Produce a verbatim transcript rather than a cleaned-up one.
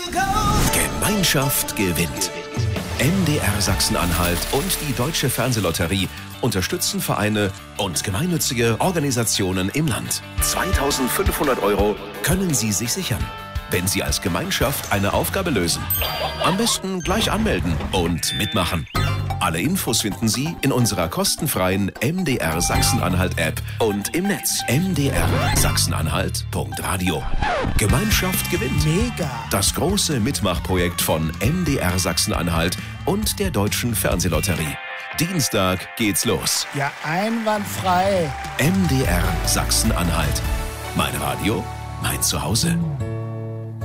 Gemeinschaft gewinnt. M D R Sachsen-Anhalt und die Deutsche Fernsehlotterie unterstützen Vereine und gemeinnützige Organisationen im Land. zweitausendfünfhundert Euro können Sie sich sichern, wenn Sie als Gemeinschaft eine Aufgabe lösen. Am besten gleich anmelden und mitmachen. Alle Infos finden Sie in unserer kostenfreien M D R Sachsen-Anhalt-App und im Netz m d r sachsen-anhalt punkt radio. Gemeinschaft gewinnt. Mega. Das große Mitmachprojekt von M D R Sachsen-Anhalt und der Deutschen Fernsehlotterie. Dienstag geht's los. Ja, einwandfrei. M D R Sachsen-Anhalt. Mein Radio, mein Zuhause.